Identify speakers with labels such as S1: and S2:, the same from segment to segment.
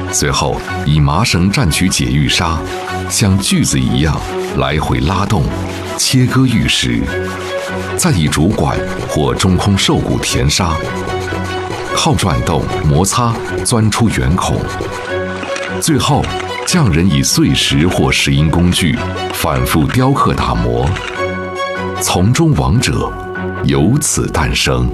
S1: 随后以麻绳蘸取解玉砂，像锯子一样来回拉动，切割玉石，再以竹管或中空兽骨填沙，靠转动摩擦钻出圆孔。最后，匠人以碎石或石英工具反复雕刻打磨，从中王者由此诞生。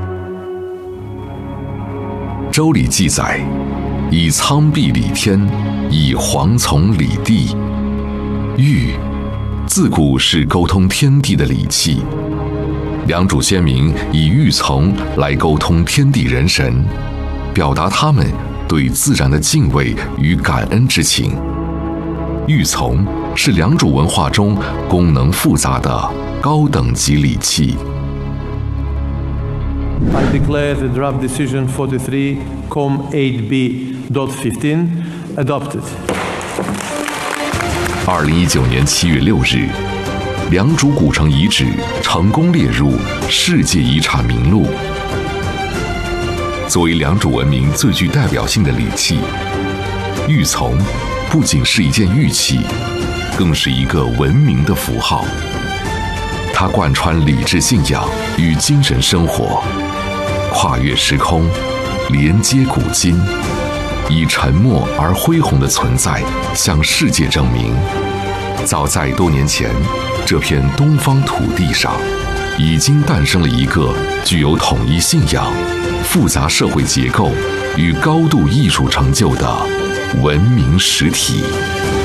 S1: 周礼记载，以苍壁理天，以黄从理地。玉自古是沟通天地的礼器，良渚先民以玉琮来沟通天地人神，表达他们对自然的敬畏与感恩之情。玉琮是良渚文化中功能复杂的高等级礼器。
S2: I declare the draft decision 43, Com 8B.15 adopted.
S1: 2019年7月6日，良渚古城遗址成功列入世界遗产名录。作为良渚文明最具代表性的礼器，玉琮不仅是一件玉器，更是一个文明的符号。它贯穿礼制信仰与精神生活，跨越时空，连接古今，以沉默而恢宏的存在向世界证明，早在多年前，这片东方土地上已经诞生了一个具有统一信仰、复杂社会结构与高度艺术成就的文明实体。